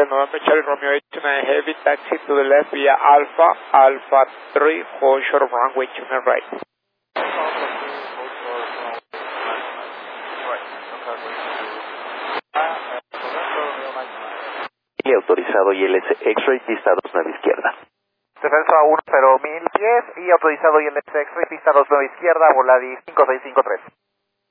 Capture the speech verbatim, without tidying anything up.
Florida, November, Charlie Romeo eight two nine, heavy taxi to the left via Alpha, Alpha three, hold short of runway two nine right. Y autorizado I L S X-ray, pista dos nueve izquierda. Defensa uno cero mil pies y autorizado I L S X-ray, pista dos nueve izquierda, Voladi cinco seis cinco tres.